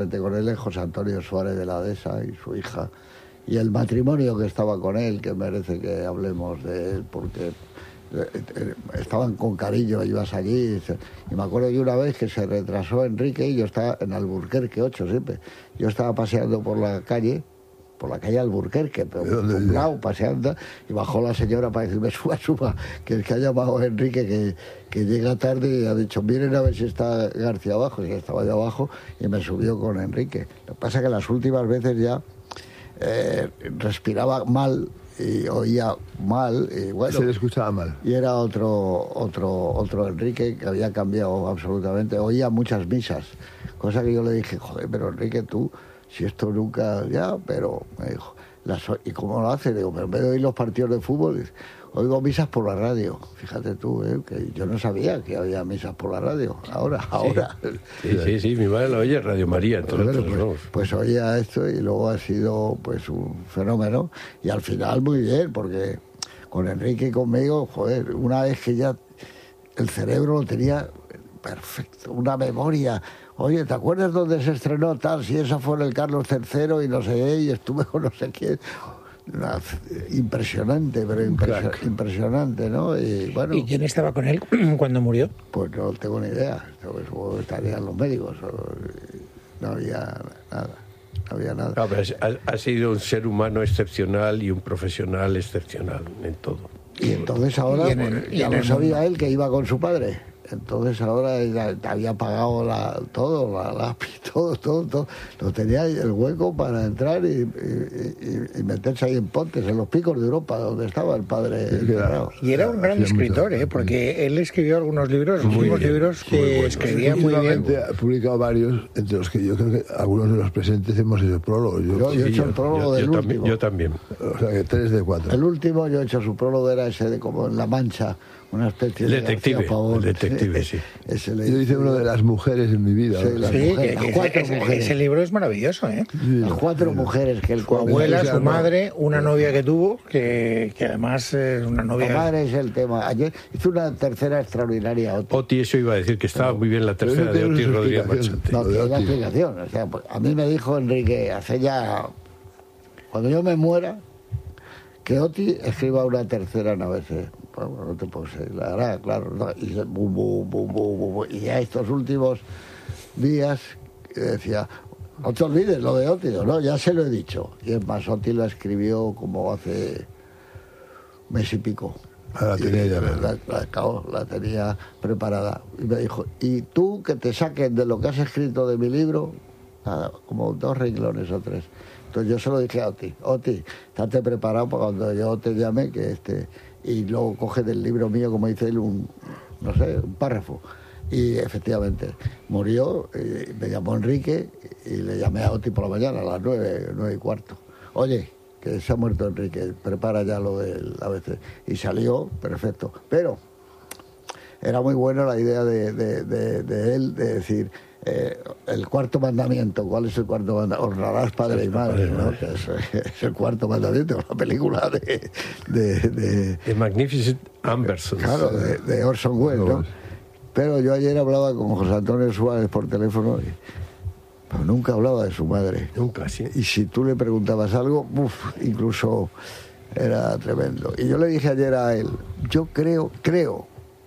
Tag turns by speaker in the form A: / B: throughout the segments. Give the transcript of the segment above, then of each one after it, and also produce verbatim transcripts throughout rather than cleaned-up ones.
A: con él es José Antonio Suárez de la Dehesa y su hija. Y el matrimonio que estaba con él, que merece que hablemos de él, porque estaban con cariño, ibas allí. Y me acuerdo de una vez que se retrasó Enrique y yo estaba en Alburquerque ocho siempre. Yo estaba paseando por la calle, por la calle Alburquerque, pero un lado paseando, y bajó la señora para decirme, suba, suba, que es que ha llamado a Enrique que, que llega tarde y ha dicho, miren a ver si está García abajo, y estaba yo abajo, y me subió con Enrique. Lo que pasa es que las últimas veces ya Eh, respiraba mal y oía mal y bueno,
B: se le escuchaba mal
A: y era otro otro otro Enrique que había cambiado absolutamente, oía muchas misas, cosa que yo le dije, joder, pero Enrique, tú, si esto nunca, ya, pero me dijo, las, ¿y cómo lo hace? Digo, pero en vez de oír los partidos de fútbol, dice, oigo misas por la radio. Fíjate tú, ¿eh? Que yo no sabía que había misas por la radio. Ahora, ahora.
C: Sí, sí, sí, mi madre lo oye, Radio María. Entonces,
A: pues, pues, pues oía esto y luego ha sido pues un fenómeno. Y al final muy bien, porque con Enrique y conmigo, joder, una vez que ya el cerebro lo tenía perfecto, una memoria. Oye, ¿te acuerdas dónde se estrenó tal? Si esa fue en el Carlos tercero y no sé qué, y estuve con no sé quién. Una, impresionante, pero impresio, impresionante, ¿no? Y, bueno,
D: ¿y quién estaba con él cuando murió? Pues
A: no tengo ni idea. Estarían los médicos. No había nada. No había nada.
C: No, pero ha, ha sido un ser humano excepcional y un profesional excepcional en todo.
A: Y entonces ahora, y en el, pues, ya lo sabía mundo. Él que iba con su padre. Entonces ahora había pagado la, todo, la lápiz, todo, todo, todo. Lo tenía el hueco para entrar y, y, y meterse ahí en Pontes, en los picos de Europa, donde estaba el padre.
D: Y era un gran escritor, ¿eh? Porque él escribió algunos libros, muy buenos libros que bueno, escribía muy bien.
B: Ha publicado varios, entre los que yo creo que algunos de los presentes hemos hecho prólogo.
A: Yo, yo, yo he hecho el prólogo yo,
C: yo,
A: del
C: yo
A: último.
C: También, yo también.
B: O sea que tres de cuatro.
A: El último yo he hecho su prólogo, era ese de como en La Mancha. Una especie
C: de detective, el detective, sí.
B: Ese le... Yo hice uno de las mujeres en mi vida.
A: Sí, las
D: sí,
A: mujeres,
D: que,
A: las cuatro
D: ese,
A: mujeres.
D: Ese libro es maravilloso, ¿eh?
A: Sí, las cuatro sí, mujeres que el
D: su abuela, su madre, una novia que tuvo, que, que además es una novia.
A: La madre es el tema. Ayer hizo una tercera extraordinaria. Oti,
C: Oti eso iba a decir que estaba muy bien la tercera de Oti Rodríguez Machante.
A: No, tiene una explicación. O sea, pues, a mí me dijo Enrique hace ya, cuando yo me muera, que Oti escriba una tercera en A B C. Bueno, no te puedo seguir, la verdad, claro. No, y, bum, bum, bum, bum, bum, y ya estos últimos días decía, no te olvides lo de Oti, no, ya se lo he dicho. Y es más, Oti la escribió como hace un mes y pico.
B: Ah, la tenía ya,
A: la, la, la, la tenía preparada. Y me dijo, y tú que te saquen de lo que has escrito de mi libro, nada, como dos renglones o tres. Entonces yo se lo dije a Oti, Oti, estate preparado para cuando yo te llame, que este... Y luego coge del libro mío, como dice él, un, no sé, un párrafo. Y efectivamente, murió, y me llamó Enrique, y le llamé a Oti por la mañana, a las nueve, nueve y cuarto. Oye, que se ha muerto Enrique, prepara ya lo del A B C. Y salió, perfecto. Pero era muy buena la idea de, de, de, de él, de decir... Eh, el cuarto mandamiento. ¿Cuál es el cuarto mandamiento? Honrarás padre y madre, ¿no? Que es, es el cuarto mandamiento, la película de de, de,
C: de Magnificent Ambersons.
A: Claro, de, de Orson Welles, ¿no? Pero yo ayer hablaba con José Antonio Suárez por teléfono y pero nunca hablaba de su madre.
C: Nunca, sí.
A: Y si tú le preguntabas algo, uf, incluso era tremendo. Y yo le dije ayer a él, yo creo, creo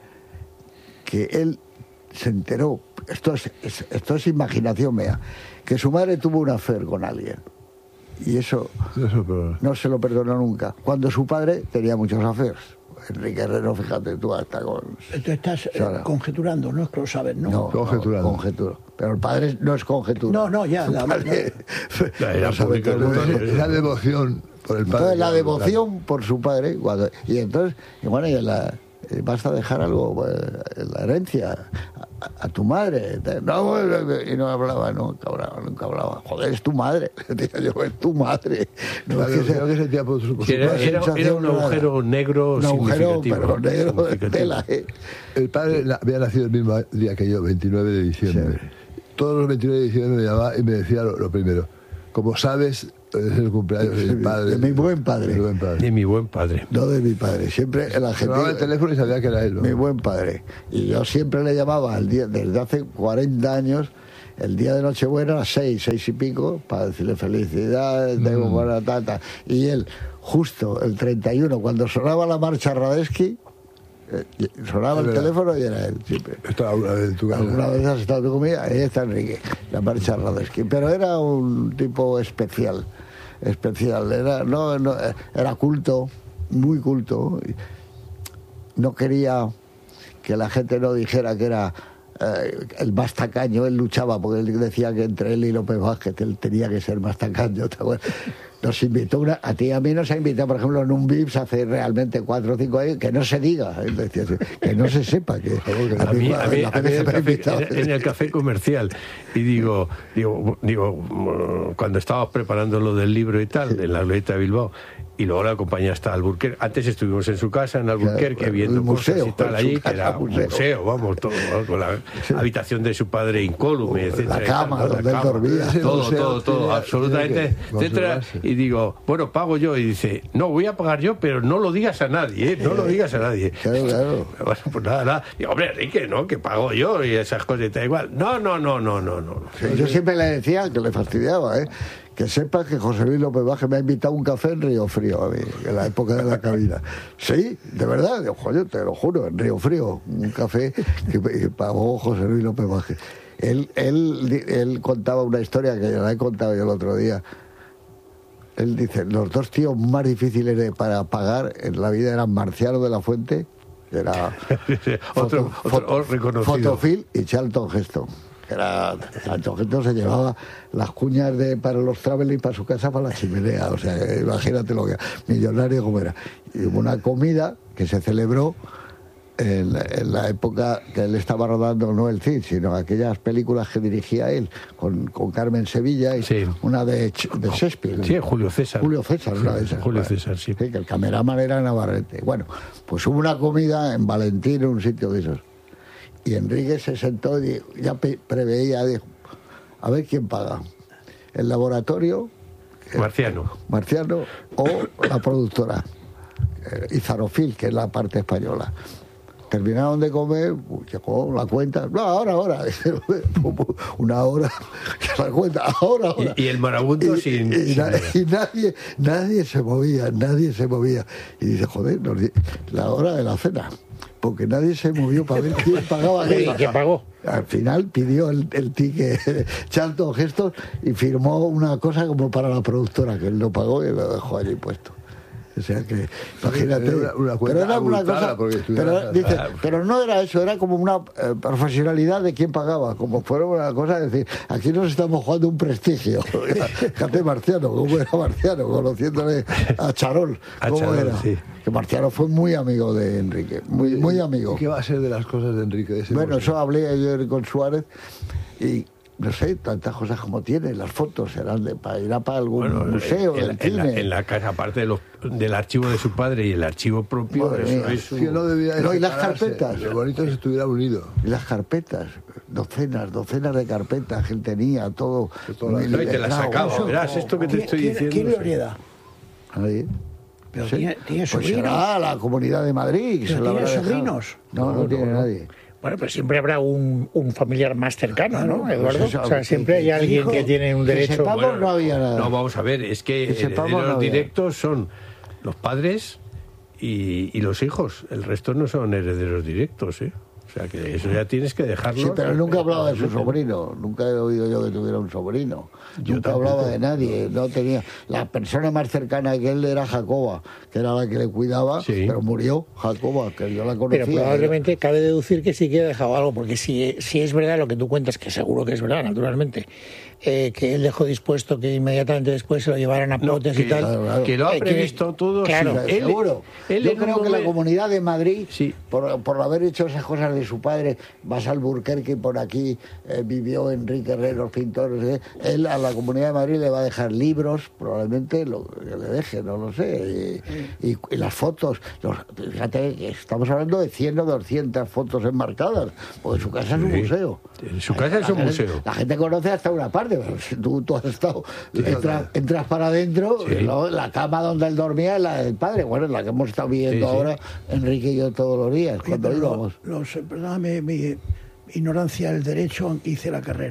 A: que él se enteró, esto es, es, esto es imaginación mía, que su madre tuvo un affair con alguien. Y eso, eso pero... no se lo perdonó nunca. Cuando su padre tenía muchos affairs. Enrique Herrero, fíjate tú, hasta con...
E: Tú estás eh, conjeturando, no es que lo sabes, ¿no?
A: No,
B: conjeturando.
A: No, conjeturo. Pero el padre no es conjetura.
E: No, no, ya. La,
A: padre,
B: no. La, la, la devoción por el padre.
A: Entonces, la devoción por su padre. Cuando, y entonces, y bueno, y la... vas a dejar algo, pues, la herencia a, a tu madre. No, y no hablaba, no, nunca hablaba, nunca hablaba. Joder, es tu madre. Decía yo, es tu madre. No,
B: claro,
A: es que
B: creo que se tía por su, por
C: era, era, era un agujero negro
A: un agujero,
C: significativo.
A: Pero negro de tela, ¿eh?
B: El padre había nacido el mismo día que yo, veintinueve de diciembre. Sí. Todos los veintinueve de diciembre me llamaba y me decía lo, lo primero. Como sabes, es el cumpleaños de mi padre.
A: De mi buen padre.
B: De mi buen padre.
C: De mi buen padre.
A: No de mi padre. Siempre el argentino.
B: Llamaba el teléfono y sabía que era él, ¿no?
A: Mi buen padre. Y yo siempre le llamaba al día, desde hace cuarenta años, el día de Nochebuena a las seis, seis y pico, para decirle felicidades, tengo buena tata. Y él, justo el treinta y uno, cuando sonaba la marcha Radetzky, eh, sonaba el teléfono y era él, siempre.
B: ¿Estaba alguna vez en tu casa?
A: Alguna vez has estado tú conmigo, ahí está Enrique, la marcha Radetzky. Pero era un tipo especial, especial, era, no, no, era culto, muy culto. No quería que la gente no dijera que era eh, el más tacaño. Él luchaba porque él decía que entre él y López Vázquez él tenía que ser más tacaño. Nos invitó una, a ti y a mí nos ha invitado, por ejemplo, en un Vips hace realmente cuatro o cinco años, que no se diga, él decía, que no se sepa. Que,
C: a mí, a mí, a mí en, el café, en el café comercial, y digo, digo, digo, cuando estábamos preparando lo del libro y tal, en la Glorieta de Bilbao, y luego la acompañé hasta Alburquerque. Antes estuvimos en su casa, en Alburquerque, claro, viendo museo, cosas y tal allí, que era un museo, museo vamos, todo, con la sí. habitación de su padre incólume, etcétera.
A: La cama, tal, donde
C: la
A: él dormía.
C: Todo, todo, todo, todo, absolutamente, etcétera. Y digo, bueno, pago yo. Y dice, no, voy a pagar yo, pero no lo digas a nadie, ¿eh? No lo digas a nadie.
A: Claro, claro.
C: Bueno, pues nada, nada. Y, hombre, Enrique, ¿no? Que pago yo y esas cosas y tal igual. No, no, no, no, no, no.
A: Sí, yo siempre le decía que le fastidiaba, ¿eh? Que sepas que José Luis López Vázquez me ha invitado a un café en Río Frío a mí, en la época de la cabina. Sí, de verdad, yo, joder, te lo juro, en Río Frío, un café que, que pagó José Luis López Vázquez. Él, él, él contaba una historia que ya la he contado yo el otro día. Él dice, los dos tíos más difíciles de, para pagar en la vida eran Marciano de la Fuente, que era
C: otro,
A: foto,
C: otro reconocido,
A: Fotofil, y Charlton Heston. Que era, Charlton Heston se llevaba las cuñas de, para los traveling para su casa, para la chimenea. O sea, imagínate lo que millonario como era. Y hubo una comida que se celebró en, en la época que él estaba rodando, no el Cid, sino aquellas películas que dirigía él, con, con Carmen Sevilla y
C: sí.
A: una de, de Shakespeare.
C: Sí, Julio César.
A: Julio César, una de esas.
C: Julio César, sí.
A: sí. Que el cameraman era Navarrete. Bueno, pues hubo una comida en Valentín, en un sitio de esos. Y Enrique se sentó y dijo, ya preveía, dijo, a ver quién paga. El laboratorio...
C: Marciano.
A: Marciano o la productora. Y Zarofil, que es la parte española. Terminaron de comer, llegó la cuenta, no, ahora, ahora, una hora, la cuenta, ahora, ahora.
C: Y, y el marabundo
A: y,
C: sin...
A: Y, y,
C: sin
A: y nadie, nadie se movía, nadie se movía. Y dice, joder, nos, la hora de la cena, porque nadie se movió para ver quién pagaba.
D: ¿Y quién pagó?
A: Al final pidió el, el ticket Charlton Heston y firmó una cosa como para la productora, que él lo pagó y lo dejó allí puesto. O sea que, imagínate,
B: era una, una
A: pero era una cosa, pero, dice, pero no era eso, era como una eh, profesionalidad de quién pagaba, como fuera una cosa de decir, aquí nos estamos jugando un prestigio. Fíjate Marciano, cómo era Marciano, conociéndole a Charol, cómo
C: a Charol,
A: era. Sí. Que Marciano fue muy amigo de Enrique, muy, muy amigo.
B: ¿Y qué va a ser de las cosas de Enrique? De ese
A: bueno,
B: museo?
A: Eso hablé ayer con Suárez y... No sé, tantas cosas como tiene, las fotos serán de, para ir a para algún bueno, museo,
C: en,
A: del
C: en,
A: cine.
C: La, en la casa, aparte de los, del archivo de su padre y el archivo propio,
A: Madre
C: eso
A: mía.
C: es un...
B: Sí, no debía
A: no, y las carpetas.
B: Lo bonito es que estuviera unido.
A: Y las carpetas, docenas, docenas de carpetas que él tenía, todo.
C: No, y te las sacaba, verás, esto que te estoy
E: ¿Quién,
C: diciendo.
E: ¿Quién lo hereda?
A: Ahí.
E: Pero
A: Sí.
E: tiene, tiene
A: Pues
E: sobrinos.
A: será la Comunidad de Madrid. Que
E: ¿Pero
A: se la
E: tiene
A: habrá dejado.
E: sobrinos?
A: No, no,
C: No,
A: tiene
C: no, no.
A: nadie.
D: Bueno, pues siempre habrá un, un familiar más cercano, ¿no,
A: Claro,
D: Eduardo?
A: pues eso,
D: o sea, siempre hay
A: que-
D: alguien
A: hijo,
D: que tiene un
A: que
D: derecho...
A: sepamos,
C: Bueno,
A: no había nada.
C: No, vamos a ver, es que
A: Que sepamos,
C: herederos
A: no había.
C: directos son los padres y, y los hijos. El resto no son herederos directos, ¿eh? O sea, que eso ya tienes que dejarlo.
A: Sí, pero él nunca hablaba de su sobrino. Nunca he oído yo que tuviera un sobrino.
C: Yo
A: nunca
C: tampoco.
A: hablaba de nadie. No tenía. La persona más cercana que él era Jacoba, que era la que le cuidaba,
C: Sí.
A: pero murió Jacoba, que yo la conocía.
D: Pero probablemente cabe deducir que sí que ha dejado algo, porque si, si es verdad lo que tú cuentas, que seguro que es verdad, naturalmente, eh, que él dejó dispuesto que inmediatamente después se lo llevaran a
C: No,
D: potes
C: que,
D: y tal.
A: claro, claro.
C: que lo ha
D: Eh, que-
C: previsto todo.
D: claro,
C: sí. Él-
A: Seguro.
C: él
A: Yo
C: en
A: creo
C: un
A: que la
C: momen-
A: Comunidad de Madrid,
C: Sí.
A: por, por haber hecho esas cosas de su padre, vas al Alburquerque y por aquí eh, vivió Enrique Herreros, pintor, no sé qué, él a la Comunidad de Madrid le va a dejar libros, probablemente lo que le deje, no lo sé, y, y- y las fotos, los, fíjate que estamos hablando de cien o doscientas fotos enmarcadas, porque su casa es un
C: Sí.
A: museo.
C: En su casa es un
A: La gente-
C: museo.
A: La gente conoce hasta una parte, pero si tú, tú has estado, entras, entras para adentro,
C: Sí.
A: y luego la cama donde él dormía es la del padre, bueno, es la que hemos estado viendo
C: Sí, sí.
A: ahora Enrique y yo todos los días,
E: Oye,
A: cuando
E: pero
A: íbamos.
E: Los, perdóname mi ignorancia del derecho, aunque hice la carrera.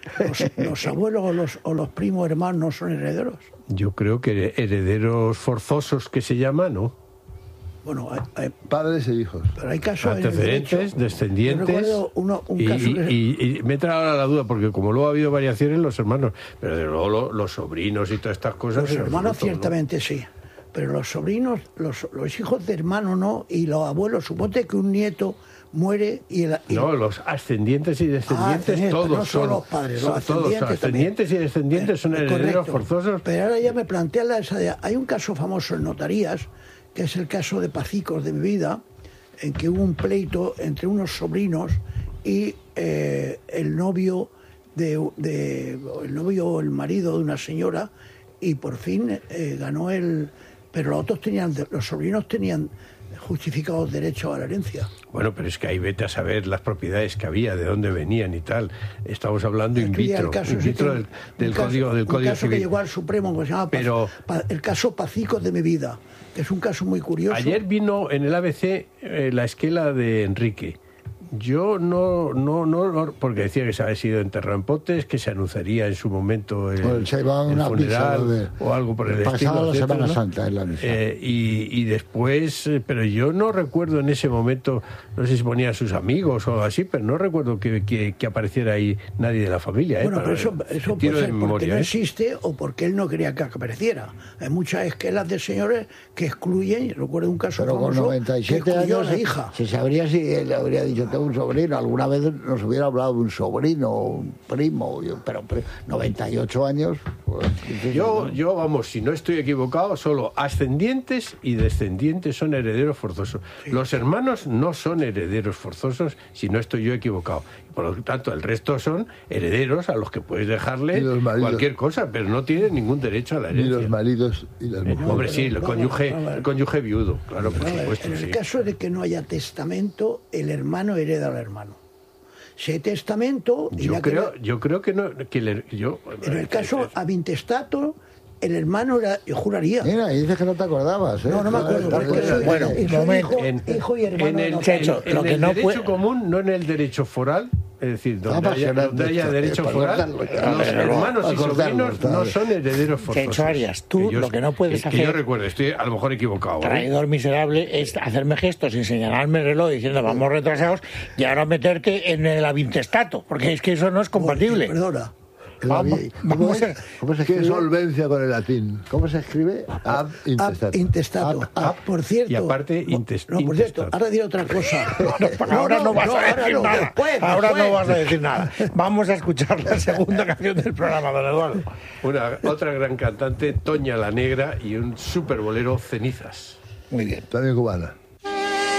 E: los, los abuelos o los, o los primos hermanos no son herederos.
C: Yo creo que herederos forzosos que se llaman, ¿no?
E: Bueno, hay, hay,
B: padres e hijos.
E: Pero hay casos
C: antecedentes, descendientes.
E: Yo uno, un
C: y,
E: caso
C: y,
E: que...
C: y, y me entra ahora la duda, porque como luego ha habido variaciones los hermanos, pero de luego los, los sobrinos y todas estas cosas.
E: Los hermanos ciertamente ¿no? sí, pero los sobrinos, los, los hijos de hermano no, y los abuelos, suponte que un nieto muere y el... Y...
C: No, los ascendientes y descendientes
E: ah,
C: todos
E: no
C: son...
E: los padres, los
C: son todos ascendientes y descendientes son herederos
E: correcto.
C: forzosos.
E: Pero ahora ya me plantea la esa de... Hay un caso famoso en notarías, que es el caso de Pacicos de mi vida, en que hubo un pleito entre unos sobrinos y eh, el novio de, de el novio o el marido de una señora, y por fin eh, ganó el... Pero los otros tenían, los sobrinos tenían justificados derechos a la herencia.
C: Bueno, pero es que ahí vete a saber las propiedades que había, de dónde venían y tal. Estamos hablando in vitro,
E: caso,
C: in vitro del, del
E: caso,
C: código del código
E: un caso
C: civil.
E: Que llegó al Supremo, que se llama
C: pero,
E: pa, el caso Pacicos de mi vida, que es un caso muy curioso.
C: Ayer vino en el A B C eh, la esquela de Enrique. Yo no, no, no, no, porque decía que se había sido enterrado en Potes, que se anunciaría en su momento el,
A: pues se iba
C: el
A: una
C: funeral
A: de,
C: o algo por el estilo.
A: Pasada la Semana
C: ¿no?
A: Santa en la misa.
C: Eh, y, y después, eh, pero yo no recuerdo en ese momento, no sé si ponía a sus amigos o algo así, pero no recuerdo que, que, que apareciera ahí nadie de la familia.
E: Bueno,
C: eh,
E: pero eso, eso puede ser memoria, porque no ¿eh? existe o porque él no quería que apareciera. Hay muchas esquelas de señores que excluyen, recuerdo un caso
A: pero
E: famoso,
A: con noventa y siete años,
E: a la hija.
A: Se sabría si él habría dicho, tengo un sobrino, alguna vez nos hubiera hablado de un sobrino, un primo, pero, pero noventa y ocho años... Pues,
C: yo, yo, vamos, si no estoy equivocado, solo ascendientes y descendientes son herederos forzosos. Sí. Los hermanos no son herederos forzosos, si no estoy yo equivocado. Por lo tanto, el resto son herederos a los que puedes dejarle cualquier cosa, pero no tienen ningún derecho a la herencia.
B: Y los maridos y las mujeres.
C: Hombre, sí, el cónyuge, el cónyuge viudo, claro, por supuesto.
E: En el
C: sí.
E: caso de que no haya testamento, el hermano hereda al hermano. Si hay testamento...
C: Yo creo, que... yo creo que no... Que le, yo,
E: en el caso ab intestato, el hermano era, yo juraría.
A: Mira, y dices que no te acordabas, ¿eh?
E: No, no me acuerdo. Porque soy,
D: bueno,
E: soy hijo,
C: en,
E: hijo y hermano.
C: En el,
E: no,
C: Checho, en,
D: lo
C: en
D: que
C: el
D: no
C: derecho
D: puede...
C: común, no en el derecho foral, es decir, donde haya, donde haya derecho foral, los hermanos y sobrinos no son herederos forzosos.
D: Checho Arias, tú
C: que yo,
D: lo que no puedes
C: que
D: hacer...
C: Que yo recuerdo, estoy a lo mejor equivocado.
D: Traidor
C: ¿eh?
D: miserable es hacerme gestos sin señalarme el reloj diciendo vamos retrasados y ahora meterte en el abintestato, porque es que eso no es compatible.
E: Oye, perdona.
D: Vamos, vamos a...
A: ¿Cómo se
B: ¿Qué solvencia con el latín?
A: ¿Cómo se escribe?
B: Ab intestato.
E: Ab intestato.
C: Ab,
E: ab, por cierto.
C: Y aparte, intest,
E: no, por cierto, ahora diré otra cosa.
D: no, no, ahora no, no vas no, a decir no, nada. Después, ahora después. no vas a decir nada. Vamos a escuchar la segunda canción del programa, don Eduardo.
C: Una, otra gran cantante, Toña la Negra, y un super bolero, Cenizas.
D: Muy bien.
B: También cubana.